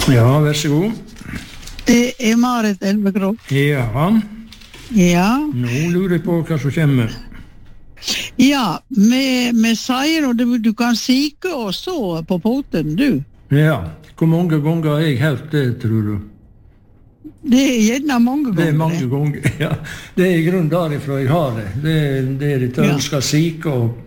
Ja, vær så god. Det Marit Elvekrog. Ja, Ja, nå lurer jeg på hva som kommer. ja, vi sier at du kan sike og så på poten, du. Ja, hvor mange ganger har jeg hørt det, tror du? Det gjerne mange ganger. Det mange ganger, ja. Det i grunnen derifra jeg har det. Det er det Ja. ønsker sike og